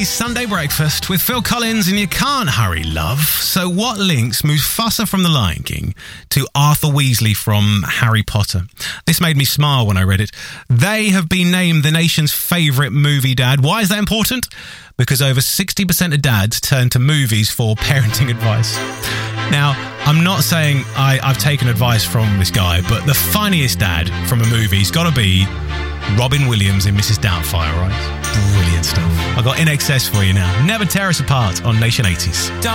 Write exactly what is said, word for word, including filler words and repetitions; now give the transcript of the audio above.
Sunday Breakfast with Phil Collins and You Can't Hurry Love. So what links Mufasa from The Lion King to Arthur Weasley from Harry Potter? This made me smile when I read it. They have been named the nation's favourite movie dad. Why is that important? Because over sixty percent of dads turn to movies for parenting advice. Now, I'm not saying I, I've taken advice from this guy, but the funniest dad from a movie's got to be Robin Williams in Missus Doubtfire, right? Brilliant stuff. I've got In Excess for you now. Never Tear Us Apart on Nation eighties.